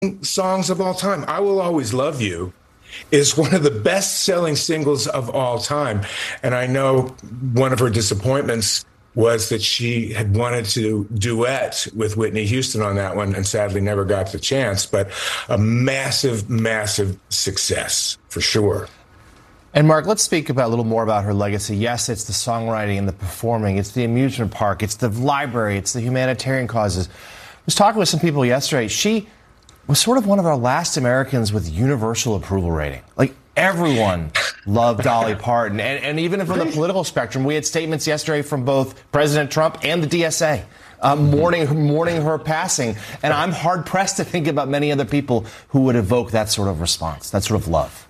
songs of all time. I Will Always Love You is one of the best-selling singles of all time. And I know one of her disappointments was that she had wanted to duet with Whitney Houston on that one and sadly never got the chance, but a massive, massive success for sure. And Mark, let's speak about a little more about her legacy. Yes, it's the songwriting and the performing. It's the amusement park. It's the library. It's the humanitarian causes. I was talking with some people yesterday. She was sort of one of our last Americans with universal approval rating. Like, everyone loved Dolly Parton. And even from the political spectrum, we had statements yesterday from both President Trump and the DSA mourning her passing. And I'm hard-pressed to think about many other people who would evoke that sort of response, that sort of love.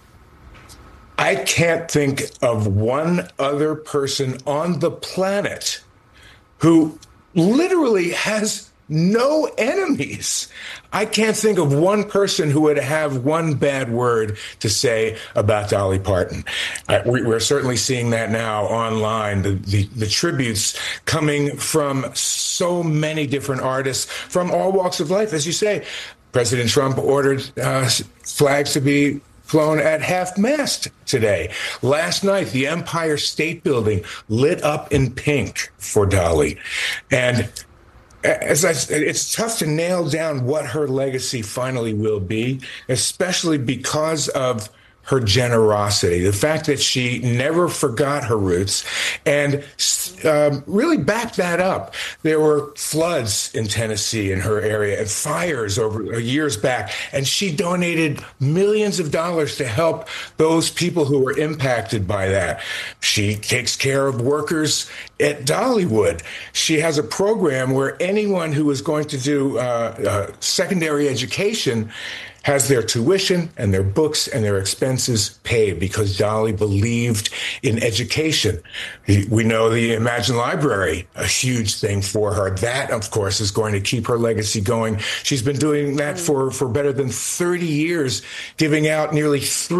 I can't think of one other person on the planet who literally has no enemies. I can't think of one person who would have one bad word to say about Dolly Parton. We're certainly seeing that now online, the tributes coming from so many different artists from all walks of life. As you say, President Trump ordered flags to be flown at half-mast today. Last night, the Empire State Building lit up in pink for Dolly. And as I said, it's tough to nail down what her legacy finally will be, especially because of her generosity, the fact that she never forgot her roots and really backed that up. There were floods in Tennessee in her area and fires over years back, and she donated millions of dollars to help those people who were impacted by that. She takes care of workers at Dollywood. She has a program where anyone who is going to do secondary education has their tuition and their books and their expenses paid because Dolly believed in education. We know the Imagine Library, a huge thing for her. That, of course, is going to keep her legacy going. She's been doing that for better than 30 years, giving out nearly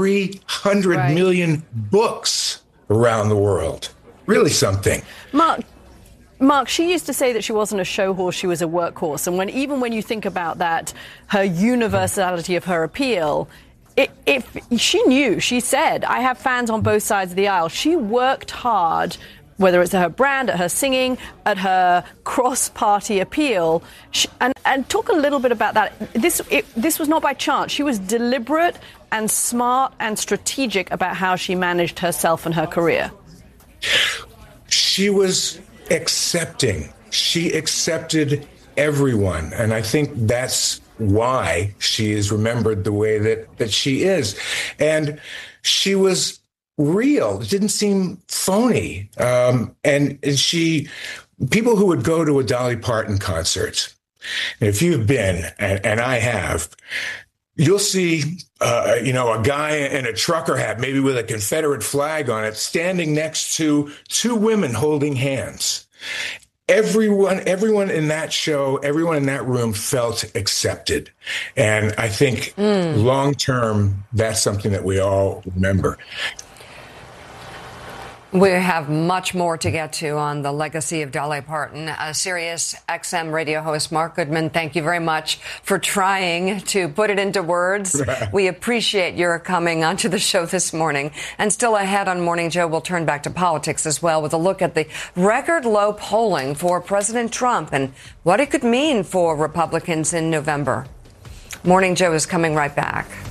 300 million books around the world. Really something. Mark, she used to say that she wasn't a show horse, she was a workhorse. And even when you think about that, her universality of her appeal, if she knew, she said, I have fans on both sides of the aisle. She worked hard, whether it's at her brand, at her singing, at her cross-party appeal. And talk a little bit about that. This was not by chance. She was deliberate and smart and strategic about how she managed herself and her career. She was accepting. She accepted everyone. And I think that's why she is remembered the way that she is. And she was real. It didn't seem phony. And people who would go to a Dolly Parton concert, and if you've been, and I have, you'll see, a guy in a trucker hat, maybe with a Confederate flag on it, standing next to two women holding hands. Everyone in that show, everyone in that room felt accepted. And I think long term, that's something that we all remember. We have much more to get to on the legacy of Dolly Parton. Sirius XM radio host Mark Goodman, thank you very much for trying to put it into words. We appreciate your coming onto the show this morning. And still ahead on Morning Joe, we'll turn back to politics as well with a look at the record low polling for President Trump and what it could mean for Republicans in November. Morning Joe is coming right back.